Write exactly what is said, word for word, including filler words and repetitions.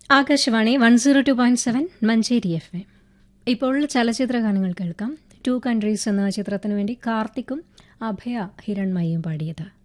Akashvani one zero two point seven Manjeri F M. ഇപ്പോൾ ചലച്ചിത്ര ഗാനങ്ങൾ കേൾക്കാം. ടു കൺട്രീസ് എന്ന ചിത്രത്തിനു വേണ്ടി കാർത്തിക്കും അഭയ ഹിരൺമയും പാടിയത്.